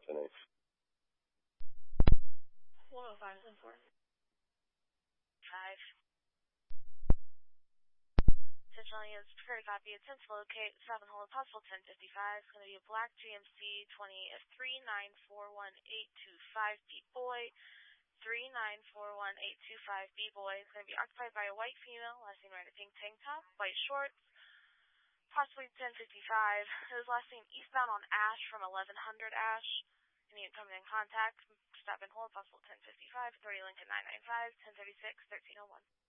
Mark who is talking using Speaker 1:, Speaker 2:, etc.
Speaker 1: 10-8.
Speaker 2: 105 and 4. 5. Attention units, prepare to copy. Attempt to locate 7 hole possible 1055. It's going to be a black GMC 20F3941825 B-Boy. 3941825 B-Boy. It's going to be occupied by a white female, last name wearing a pink tank top, white shorts, possibly 1055. It was last seen eastbound on Ash from 1100 Ash. Any incoming in contact, stop and hold, possible 1055, 30 Lincoln 995, 1036, 1301.